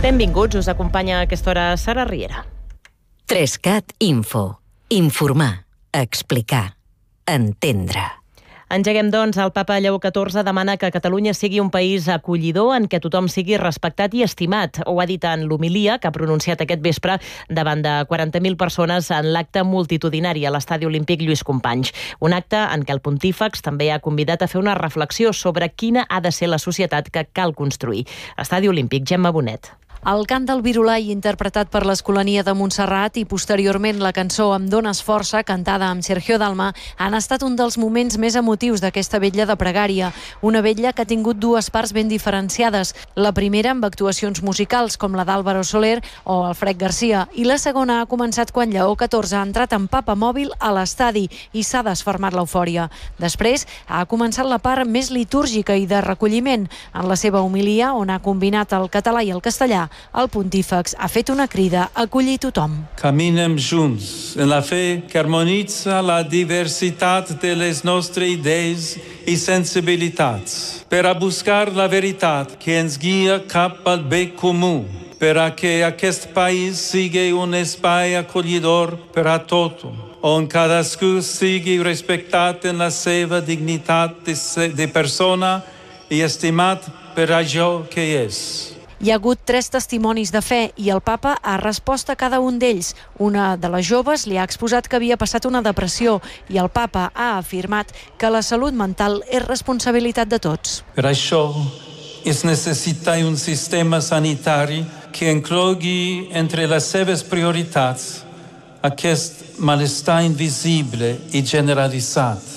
Benvinguts, us acompanya a aquesta hora Sara Riera. 3CAT Info. Informar, explicar, entendre. Engeguem, doncs. El papa Lleó XIV demana que Catalunya sigui un país acollidor en què tothom sigui respectat i estimat. Ho ha dit en l'homilia que ha pronunciat aquest vespre davant de 40.000 persones en l'acte multitudinari a l'Estadi Olímpic Lluís Companys. Un acte en què el pontífex també ha convidat a fer una reflexió sobre quina ha de ser la societat que cal construir. Estadi Olímpic, Gemma Bonet. El cant del Virolai, interpretat per l'Escolania de Montserrat, i posteriorment la cançó Em dones força, cantada amb Sergio Dalma, han estat un dels moments més emotius d'aquesta vetlla de pregària. Una vetlla que ha tingut dues parts ben diferenciades. La primera amb actuacions musicals, com la d'Álvaro Soler o Alfred Garcia, i la segona ha començat quan Lleó XIV ha entrat en papamòbil a l'estadi i s'ha desfermat l'eufòria. Després ha començat la part més litúrgica i de recolliment. En la seva homilia, on ha combinat el català i el castellà, el pontífex ha fet una crida a acollir tothom. Caminem junts en la fe que harmonitza la diversitat de les nostres idees i sensibilitats per a buscar la veritat que ens guia cap al bé comú, per a que aquest país sigui un espai acollidor per a tothom, on cadascú sigui respectat en la seva dignitat de persona i estimat per allò que és. Hi ha hagut 3 testimonis de fe i el papa ha respost a cada un d'ells. Una de les joves li ha exposat que havia passat una depressió i el papa ha afirmat que la salut mental és responsabilitat de tots. Per això es necessita un sistema sanitari que inclogui entre les seves prioritats aquest malestar invisible i generalitzat.